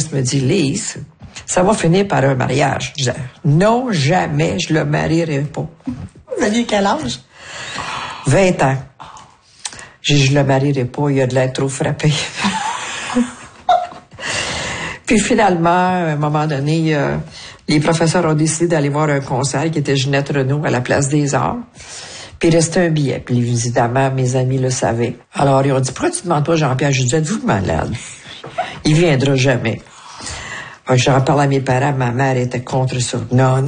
Maurice me dit, Lise, ça va finir par un mariage. Je dis, non, jamais, je le marierai pas. Vous aviez quel âge? 20 ans. Je le marierai pas, il a de l'air trop frappé. Puis finalement, à un moment donné, les professeurs ont décidé d'aller voir un concert qui était Ginette Renault à la Place des Arts. Puis il restait un billet. Puis évidemment, mes amis le savaient. Alors, ils ont dit, pourquoi tu ne demandes pas Jean-Pierre? Je dis, êtes-vous malade? Il viendra jamais. J'en parle à mes parents, ma mère était contre ça. Non,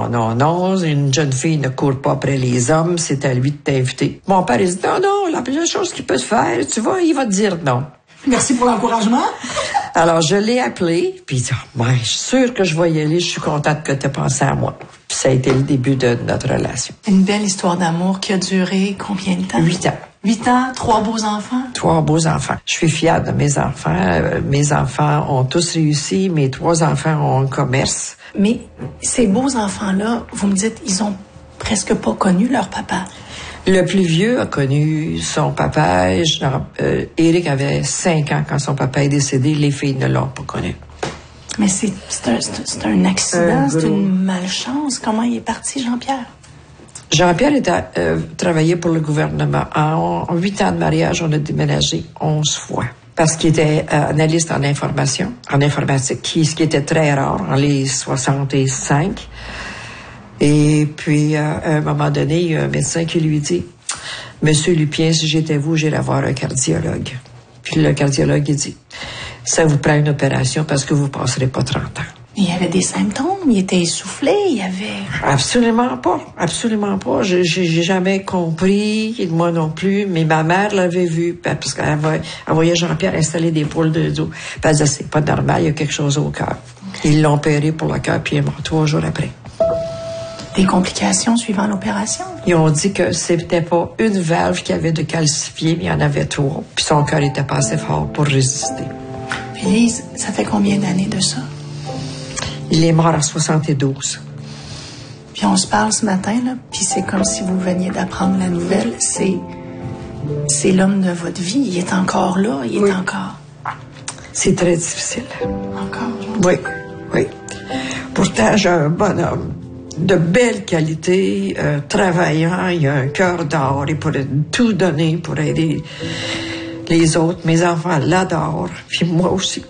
une jeune fille ne court pas après les hommes, c'est à lui de t'inviter. Mon père, il dit, non, la première chose qu'il peut te faire, tu vois, il va te dire non. Merci pour l'encouragement. Alors, je l'ai appelé, puis il dit, je suis sûre que je vais y aller, je suis contente que tu aies pensé à moi. Puis ça a été le début de notre relation. Une belle histoire d'amour qui a duré combien de temps? 8 ans. 8 ans, 3 beaux enfants? 3 beaux enfants. Je suis fière de mes enfants. Mes enfants ont tous réussi. Mes 3 enfants ont un commerce. Mais ces beaux enfants-là, vous me dites, ils ont presque pas connu leur papa. Le plus vieux a connu son papa. Éric avait 5 ans quand son papa est décédé. Les filles ne l'ont pas connu. Mais c'est un accident, c'est une malchance. Comment il est parti, Jean-Pierre? Jean-Pierre travaillait pour le gouvernement. En 8 ans de mariage, on a déménagé 11 fois. Parce qu'il était analyste en informatique, ce qui était très rare en les 65. Et puis, à un moment donné, il y a un médecin qui lui dit, « Monsieur Lupien, si j'étais vous, j'irais voir un cardiologue. » Puis le cardiologue, il dit, « Ça vous prend une opération parce que vous passerez pas 30 ans. » Il y avait des symptômes, il était essoufflé, il y avait... Absolument pas. J'ai jamais compris, moi non plus, mais ma mère l'avait vu, parce qu'elle voyait Jean-Pierre installer des poules de dos. Puis elle disait, c'est pas normal, il y a quelque chose au cœur. Ils l'ont opéré pour le cœur, puis il est mort 3 jours après. Des complications suivant l'opération? Ils ont dit que c'était pas une valve qui avait de calcifier, mais il y en avait 3, puis son cœur était pas assez fort pour résister. Puis Lise, ça fait combien d'années de ça? Il est mort à 72. Puis on se parle ce matin, là, puis c'est comme si vous veniez d'apprendre la nouvelle. C'est l'homme de votre vie. Il est encore là, il est encore... C'est très difficile. Encore? Oui. Pourtant, j'ai un bonhomme de belle qualité, travaillant, il a un cœur d'or, il pourrait tout donner pour aider les autres. Mes enfants l'adorent, puis moi aussi.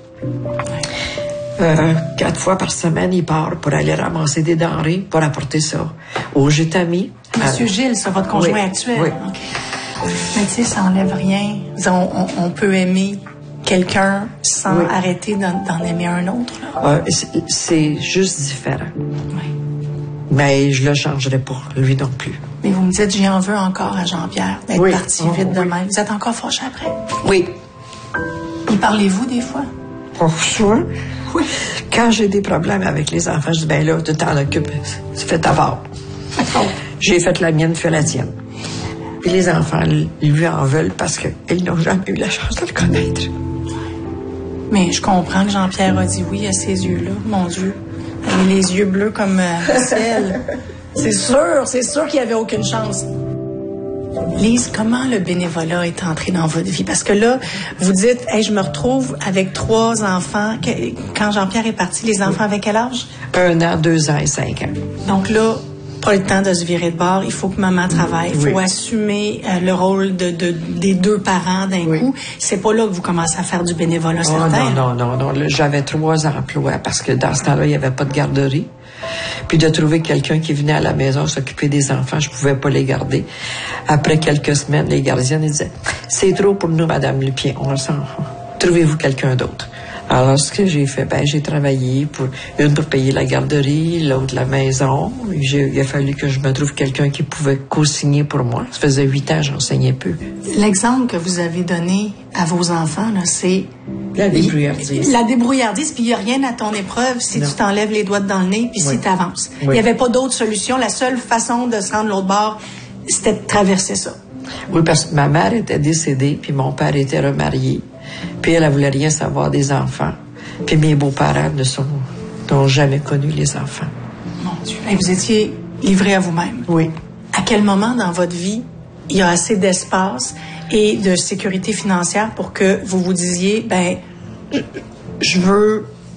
4 fois par semaine, il part pour aller ramasser des denrées, pour apporter ça au Gétami. Monsieur Gilles, c'est votre conjoint actuel? Oui. Okay. Mais tu sais, ça n'enlève rien. On peut aimer quelqu'un sans arrêter d'en aimer un autre. C'est juste différent. Oui. Mais je le changerai pour lui non plus. Mais vous me dites, j'en veux encore à Jean-Pierre d'être parti vite de même. Vous êtes encore fâché après? Oui. Y parlez-vous des fois? Parfois. Oui. Quand j'ai des problèmes avec les enfants, je dis, ben là, tu t'en occupes, tu fais ta part. J'ai fait la mienne, fais la tienne. Puis les enfants lui en veulent parce qu'ils n'ont jamais eu la chance de le connaître. Mais je comprends que Jean-Pierre a dit oui à ces yeux-là. Mon Dieu. Il avait les yeux bleus comme le ciel. C'est sûr qu'il n'y avait aucune chance. Lise, comment le bénévolat est entré dans votre vie? Parce que là, vous dites, hey, je me retrouve avec 3 enfants. Quand Jean-Pierre est parti, les enfants avaient quel âge? 1 an, 2 ans et 5 ans. Donc là, pas le temps de se virer de bord. Il faut que maman travaille. Il faut assumer le rôle des 2 parents d'un coup. C'est pas là que vous commencez à faire du bénévolat certain. Non. Là, j'avais 3 emplois parce que dans ce temps-là, il n'y avait pas de garderie. Puis de trouver quelqu'un qui venait à la maison s'occuper des enfants, je pouvais pas les garder. Après quelques semaines, les gardiennes disaient, c'est trop pour nous, Madame Lupien, on le sent. Trouvez-vous quelqu'un d'autre. Alors, ce que j'ai fait, j'ai travaillé pour payer la garderie, l'autre la maison. Il a fallu que je me trouve quelqu'un qui pouvait co-signer pour moi. Ça faisait 8 ans, j'enseignais peu. L'exemple que vous avez donné à vos enfants, là, c'est... La débrouillardise. La débrouillardise, puis il n'y a rien à ton épreuve si tu t'enlèves les doigts dans le nez, puis si tu avances. Il n'y avait pas d'autre solution. La seule façon de se rendre l'autre bord, c'était de traverser ça. Oui, parce que ma mère était décédée, puis mon père était remarié. Puis elle voulait rien savoir des enfants. Puis mes beaux-parents n'ont jamais connu les enfants. Mon Dieu. Et vous étiez livré à vous-même. Oui. À quel moment dans votre vie il y a assez d'espace et de sécurité financière pour que vous vous disiez, je veux